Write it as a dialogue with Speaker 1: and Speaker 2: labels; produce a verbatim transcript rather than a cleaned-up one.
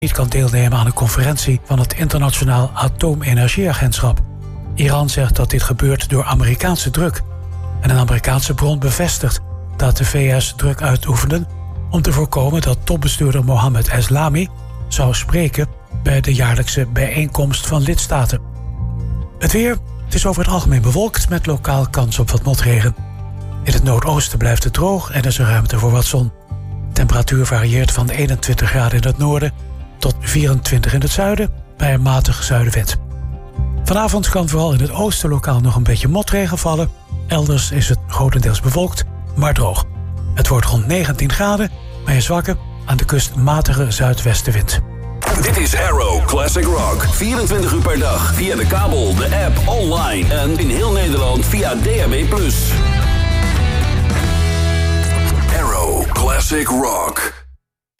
Speaker 1: niet kan deelnemen aan een conferentie van het Internationaal Atoomenergieagentschap. Iran zegt dat dit gebeurt door Amerikaanse druk. En een Amerikaanse bron bevestigt dat de V S druk uitoefenden om te voorkomen dat topbestuurder Mohammed Eslami zou spreken bij de jaarlijkse bijeenkomst van lidstaten. Het weer, het is over het algemeen bewolkt met lokaal kans op wat motregen. In het noordoosten blijft het droog en is er ruimte voor wat zon. De temperatuur varieert van eenentwintig graden in het noorden tot vierentwintig in het zuiden bij een matige zuidenwind. Vanavond kan vooral in het oosten lokaal nog een beetje motregen vallen. Elders is het grotendeels bewolkt, maar droog. Het wordt rond negentien graden bij een zwakke, aan de kust matige zuidwestenwind.
Speaker 2: Dit is Arrow Classic Rock. vierentwintig uur per dag via de kabel, de app, online en in heel Nederland via D A B plus. Arrow Classic Rock.